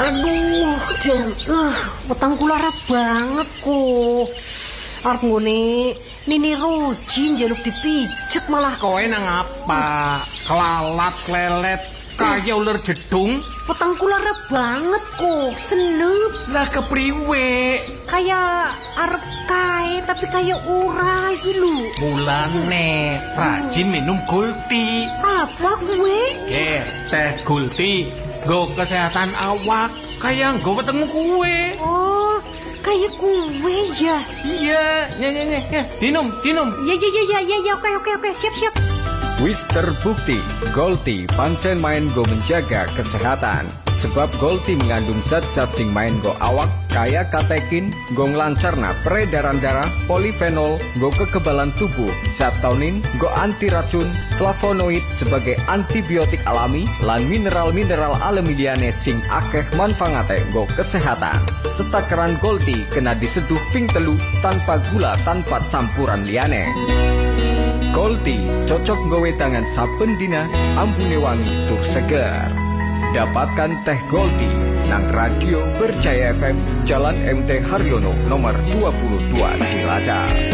Aduh, Jan, weteng kula arep banget kok. Arep ngene, Nini Roji njaluk dipijet malah. Kowe nang apa? Kelalat lelet kaya ular jedung. Weteng kula arep banget kok, senep. Lah kepriwe? Kayak arep kae tapi kayak ora iki lho. Mulane rajin minum Gulti. Apa kuwe? Teh Gulti nggo kesehatan awak kaya nggo wetengmu kuwe. Oh, kayak kuwe ya. Iya, ya. Dinum. Ya, oke, siap. Wis terbukti, Gulti pancen main go menjaga kesehatan. Sebab Gulti mengandung zat-zat sing main go awak kaya katekin, go nglancarna peredaran darah, polifenol, go kekebalan tubuh, zat taunin, go anti racun, flavonoid sebagai antibiotik alami, lan mineral-mineral alami liyane sing akeh manfaate go kesehatan. Setakaran Gulti kena diseduh ping telu tanpa gula tanpa campuran liyane. Gulti cocok nggawe tangan saben dina, ambune wangi tur seger. Dapatkan teh Gulti nang Radio Berjaya FM, Jalan MT Haryono nomor 22 Cilacap.